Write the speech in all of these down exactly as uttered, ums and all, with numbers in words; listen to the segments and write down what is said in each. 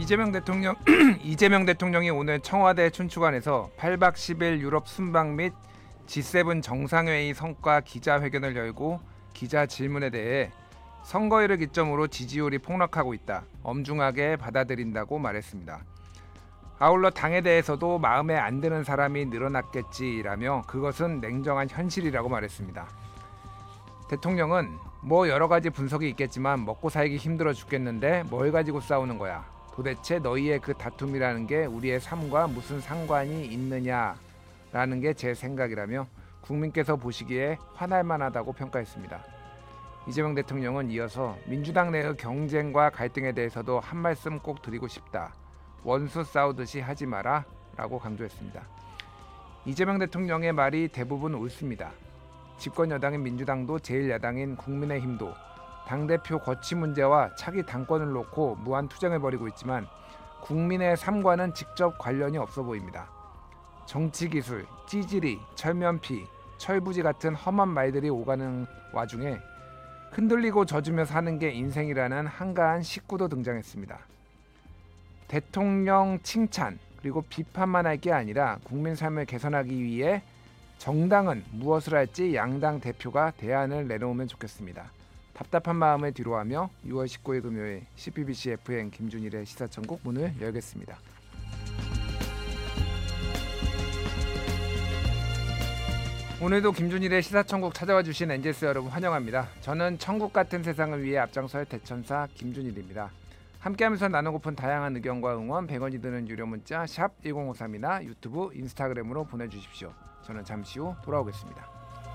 이재명 대통령 이재명 대통령이 오늘 청와대 춘추관에서 팔 박 십 일 유럽 순방 및 지 세븐 정상회의 성과 기자회견을 열고 기자 질문에 대해 선거일을 기점으로 지지율이 폭락하고 있다. 엄중하게 받아들인다고 말했습니다. 아울러 당에 대해서도 마음에 안 드는 사람이 늘어났겠지라며 그것은 냉정한 현실이라고 말했습니다. 대통령은 뭐 여러 가지 분석이 있겠지만 먹고 살기 힘들어 죽겠는데 뭘 가지고 싸우는 거야. 도대체 너희의 그 다툼이라는 게 우리의 삶과 무슨 상관이 있느냐라는 게 제 생각이라며 국민께서 보시기에 화날 만하다고 평가했습니다. 이재명 대통령은 이어서 민주당 내의 경쟁과 갈등에 대해서도 한 말씀 꼭 드리고 싶다. 원수 싸우듯이 하지 마라 라고 강조했습니다. 이재명 대통령의 말이 대부분 옳습니다. 집권 여당인 민주당도 제일 야당인 국민의힘도 당대표 거취 문제와 차기 당권을 놓고 무한 투쟁을 벌이고 있지만 국민의 삶과는 직접 관련이 없어 보입니다. 정치기술, 찌질이, 철면피, 철부지 같은 험한 말들이 오가는 와중에 흔들리고 젖으며 사는 게 인생이라는 한가한 식구도 등장했습니다. 대통령 칭찬 그리고 비판만 할 게 아니라 국민 삶을 개선하기 위해 정당은 무엇을 할지 양당 대표가 대안을 내놓으면 좋겠습니다. 답답한 마음을 뒤로하며 유월 십구일 금요일 씨피비씨 에프엠 김준일의 시사천국 문을 열겠습니다. 오늘도 김준일의 시사천국 찾아와 주신 엔젤스 여러분 환영합니다. 저는 천국 같은 세상을 위해 앞장설 대천사 김준일입니다. 함께하면서 나누고픈 다양한 의견과 응원 백 원이 드는 유료 문자 샵 일공오삼이나 유튜브, 인스타그램으로 보내주십시오. 저는 잠시 후 돌아오겠습니다.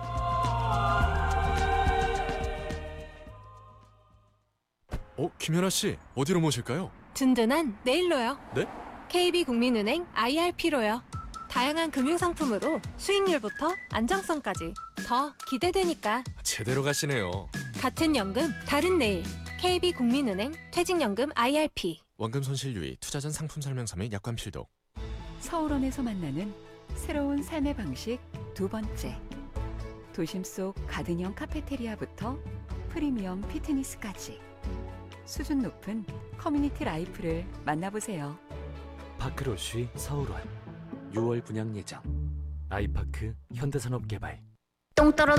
어, 김연아 씨, 어디로 모실까요? 든든한 내일로요. 네? 케이비국민은행 아이알피로요. 다양한 금융상품으로 수익률부터 안정성까지 더 기대되니까. 제대로 가시네요. 같은 연금, 다른 내일. 케이비국민은행 퇴직연금 아이알피. 원금 손실 유의, 투자 전 상품 설명서 및 약관 필독. 서울원에서 만나는 새로운 삶의 방식 두 번째. 도심 속 가든형 카페테리아부터 프리미엄 피트니스까지 수준 높은 커뮤니티 라이프를 만나보세요. 파크로쉬 서울원 유월 분양 예정. 아이파크 현대산업개발. 똥 떨어